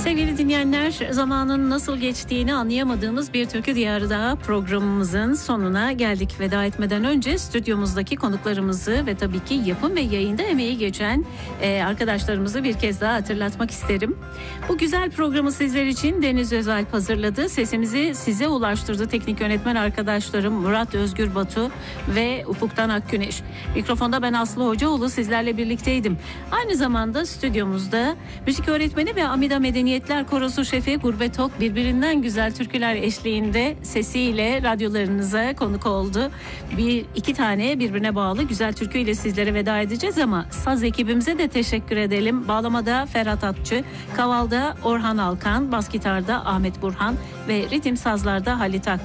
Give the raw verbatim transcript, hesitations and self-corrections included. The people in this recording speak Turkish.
Sevgili dinleyenler, zamanın nasıl geçtiğini anlayamadığımız bir türkü diyarı daha programımızın sonuna geldik. Veda etmeden önce stüdyomuzdaki konuklarımızı ve tabii ki yapım ve yayında emeği geçen e, arkadaşlarımızı bir kez daha hatırlatmak isterim. Bu güzel programı sizler için Deniz Özalp hazırladı. Sesimizi size ulaştırdı teknik yönetmen arkadaşlarım Murat Özgür Batu ve Ufuktan Akgüneş. Mikrofonda ben Aslı Hocaoğlu sizlerle birlikteydim. Aynı zamanda stüdyomuzda müzik öğretmeni ve Amida Medeniyetler Korosu Şefi Gurbet Ok birbirinden güzel türküler eşliğinde sesiyle radyolarınıza konuk oldu. Bir iki tane birbirine bağlı güzel türküyle sizlere veda edeceğiz ama saz ekibimize de teşekkür edelim. Bağlamada Ferhat Atçı, kavalda Orhan Alkan, bas gitarda Ahmet Burhan ve ritim sazlarda Halit Ak.